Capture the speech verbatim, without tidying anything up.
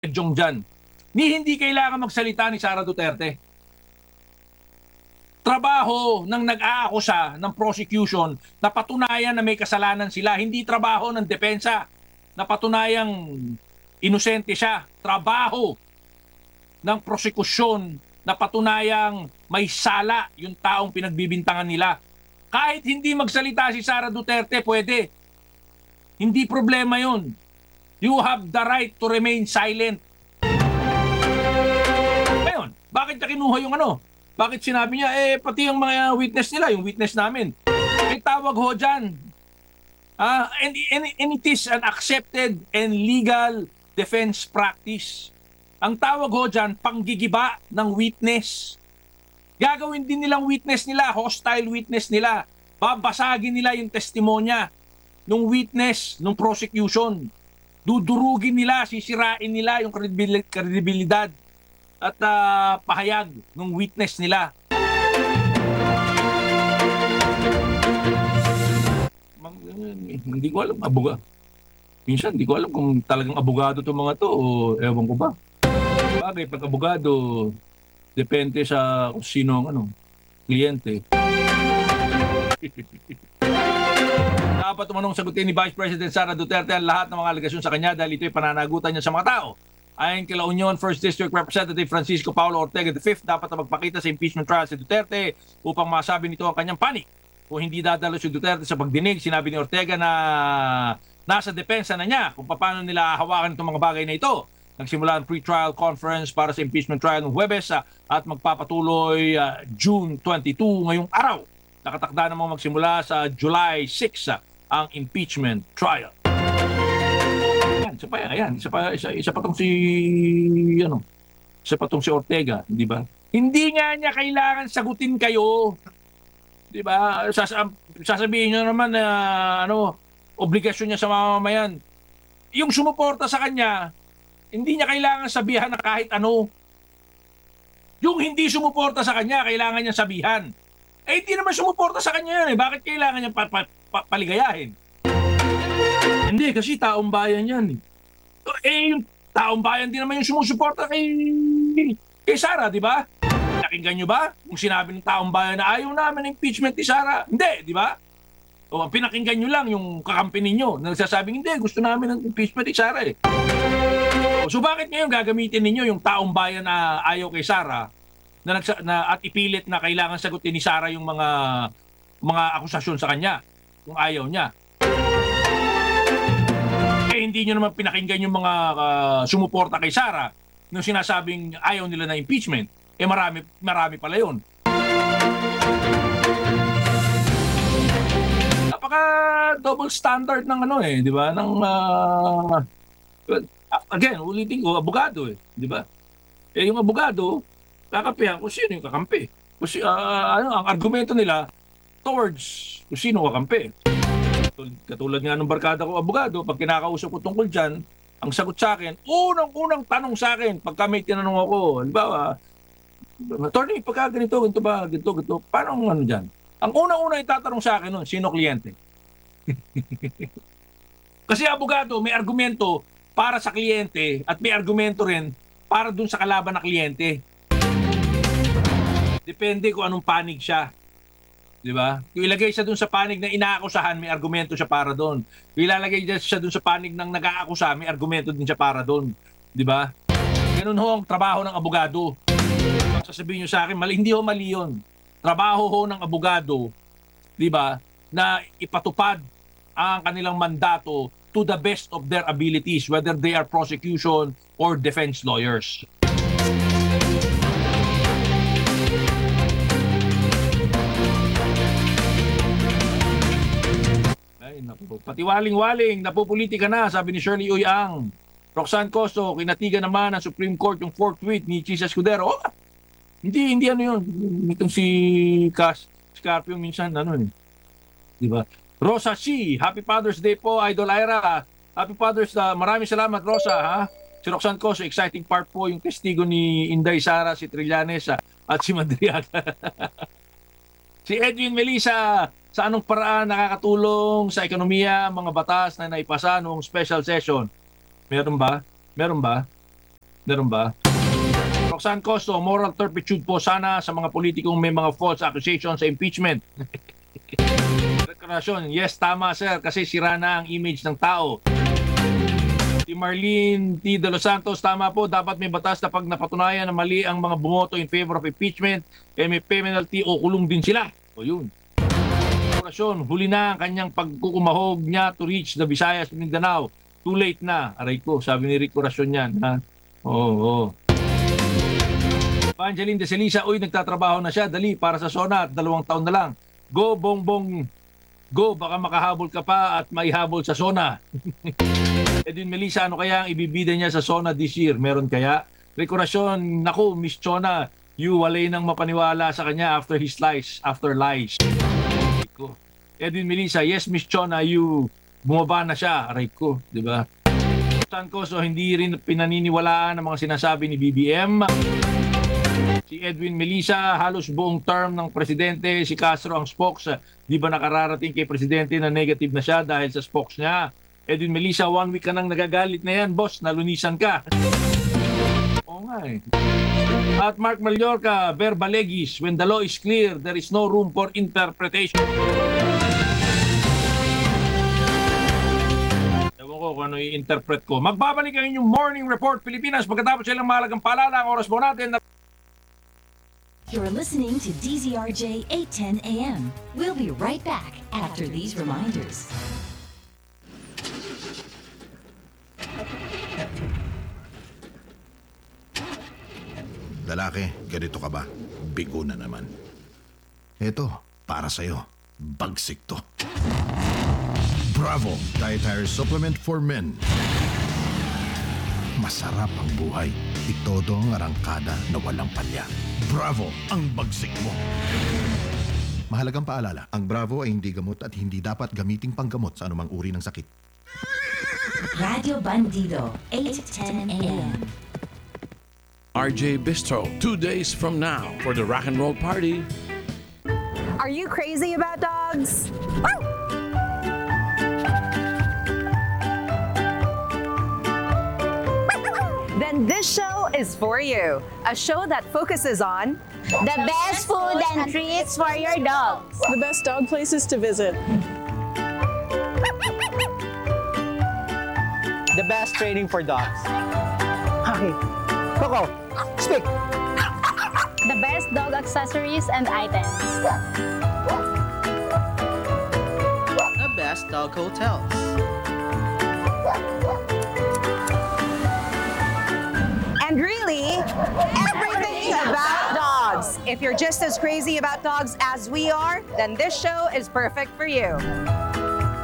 Jong dyan, ni hindi kailangan magsalita ni Sara Duterte. Trabaho ng nag-aakusa ng prosecution na patunayan na may kasalanan sila. Hindi trabaho ng depensa na patunayang inosente siya. Trabaho ng prosekusyon na patunayang may sala yung taong pinagbibintangan nila. Kahit hindi magsalita si Sara Duterte, pwede. Hindi problema yun. You have the right to remain silent. Ngayon, bakit niya kinuha yung ano? Bakit sinabi niya, eh, pati yung mga witness nila, yung witness namin. May tawag ho dyan. Ah, and, and, and it is an accepted and legal defense practice. Ang tawag ho dyan, panggigiba ng witness. Gagawin din nilang witness nila, hostile witness nila. Babasagin nila yung testimonya ng witness, ng prosecution. Dudurugin nila, sisirain nila yung kredibilidad at uh, pahayag ng witness nila. Hindi ko alam, abuga. Minsan, hindi ko alam kung talagang abogado itong mga to o ewan ko ba. Bagay, pag abogado, depende sa kung sino ang ano, kliyente. Dapat tumanong sagutin ni Vice President Sara Duterte ang lahat ng mga alegasyon sa kanya dahil ito'y pananagutan niya sa mga tao. Ayon kay La Union First District Representative Francisco Paulo Ortega the fifth, dapat na magpakita sa impeachment trial si Duterte upang masabi nito ang kanyang panig. Kung hindi dadalo si Duterte sa pagdinig, sinabi ni Ortega na nasa depensa na niya kung paano nila hawakan itong mga bagay na ito. Nagsimula ang pre-trial conference para sa impeachment trial ng Huwebes uh, at magpapatuloy uh, June twenty-two ngayong araw. Nakatakda namang magsimula sa July sixth uh, ang impeachment trial. Ayan, isa pa yan, ayan, isa pa, isa, isa pa tong si, ano, isa pa tong si Ortega, di ba? Hindi nga niya kailangan sagutin kayo, di ba? Sas, sasabihin niyo naman na, uh, ano, obligasyon niya sa mamamayan. Yung sumuporta sa kanya, hindi niya kailangan sabihan na kahit ano. Yung hindi sumuporta sa kanya, kailangan niya sabihan. Eh, hindi naman sumuporta sa kanya yan eh. Bakit kailangan niya pa, pa, pa, paligayahin? Hindi, kasi taong bayan yan eh. Eh, yung taong bayan din naman yung sumusuporta kay, kay Sara, di ba? Nakinggan nyo ba? Kung sinabi ng taong bayan na ayaw namin ng impeachment ni Sara. Hindi, di ba? O, pinakinggan nyo lang yung kakampi ninyo na nagsasabing, hindi, gusto namin ng impeachment ni Sara eh. O, so bakit ngayon gagamitin ninyo yung taong bayan na ayaw kay Sara na, nagsa, na at ipilit na kailangan sagutin ni Sara yung mga mga akusasyon sa kanya kung ayaw niya? Eh hindi nyo naman pinakinggan yung mga uh, sumuporta kay Sara nung sinasabing ayaw nila na impeachment. Eh marami, marami pala yun. Napaka double standard ng ano eh, di ba? Ng uh, again, ulitin ko, abogado eh, di ba? Eh yung abogado, kakampihan kung sino yung kakampi. Kasi uh, ano, ang argumento nila towards kung sino kakampi. Katulad nga ng barkada ko abogado, pag kinakausap ko tungkol dyan, ang sagot sa akin, unang-unang tanong sa akin, pagka may tinanong ako, halimbawa, attorney, pagka ganito, ganito ba, ganito, ganito, paano ano dyan? Ang unang-unang itatanong sa akin nun, sino kliyente? Kasi abogado, may argumento para sa kliyente at may argumento rin para dun sa kalaban na kliyente. Depende kung anong panig siya. Di ba? Kung ilagay siya dun sa panig na inaakusahan, may argumento siya para doon. Kung ilalagay siya dun sa panig ng nag-aakusa, may argumento din siya para doon. Di ba? Ganun ho ang trabaho ng abogado. Sasabihin nyo sa akin, mali, hindi ho mali yun. Trabaho ho ng abogado, di ba, na ipatupad ang kanilang mandato to the best of their abilities, whether they are prosecution or defense lawyers. Pati waling-waling, napupolitika na, sabi ni Shirley Uyang. Roxanne Costo, kinatigan naman ng Supreme Court yung fourth tweet ni Chis Escudero. Oh, hindi, hindi ano yun. Itong si Cass Scarpio minsan, ano eh. Diba? Rosa C, Happy Father's Day po, Idol Ira. Happy Father's Day. Maraming salamat, Rosa, ha? Si Roxanne Costo, exciting part po yung testigo ni Inday Sara, si Trillanes, at si Madriaga. Si Edwin Melissa, sa anong paraan nakakatulong sa ekonomiya mga batas na naipasa noong special session? Meron ba? Meron ba? Meron ba? Roxanne Costo, moral turpitude po sana sa mga politikong may mga false accusations sa impeachment. Deklarasyon, yes, tama sir, kasi sira na ang image ng tao. Si Marlene T. De Los Santos, tama po, dapat may batas na pag napatunayan na mali ang mga bumoto in favor of impeachment, eh may penalty o kulong din sila. O yun. Deklarasyon, huli na ang kanyang pagkukumahog niya to reach the Visayas, Mindanao. Too late na. Aray ko, sabi ni Rick Corazon yan. Ha? Oo, oo. Evangeline de Celisa, uy, nagtatrabaho na siya. Dali, para sa SONA at dalawang taon na lang. Go, bongbong. Go, baka makahabol ka pa at maihabol sa SONA. Edwin Melissa, ano kaya ang ibibida niya sa SONA this year? Meron kaya? Rekorasyon, naku, Miss Chona, you walay nang mapaniwala sa kanya after his lies, after lies. Edwin Melissa, yes, Miss Chona, you bumaba na siya. Aray ko, di ba? Ko, so hindi rin pinaniniwalaan ang mga sinasabi ni B B M. Si Edwin Melissa, halos buong term ng presidente, si Castro ang spokes. Di ba nakararating kay presidente na negative na siya dahil sa spokes niya? Edwin Melissa, one week ka nang nagagalit na yan, boss. Nalunisan ka. Oo nga eh. At Mark Mallorca, Verbalegis, when the law is clear, there is no room for interpretation. Ewan ko kung ano i-interpret ko. Magbabalik ang inyong Morning Report Pilipinas pagkatapos silang mahalagang paalala. Ang oras mo natin na You're listening to D Z R J eight ten A M. We'll be right back after these reminders. Lalaki, ganito ka ba? Bigo na naman. Ito, para sa'yo. Bagsik to. Bravo! Dietary Supplement for Men. Masarap ang buhay. Itodo ang arangkada na walang palya. Bravo! Ang bagsik mo. Mahalagang paalala, ang Bravo ay hindi gamot at hindi dapat gamiting panggamot sa anumang uri ng sakit. Radio Bandido, eight ten A M. R J Bistro, two days from now for the rock and roll party. Are you crazy about dogs? Then this show is for you. A show that focuses on the best food and treats for your dogs. The best dog places to visit. The best training for dogs. Okay. Coco, speak. The best dog accessories and items. The best dog hotels. And really, everything about dogs. If you're just as crazy about dogs as we are, then this show is perfect for you.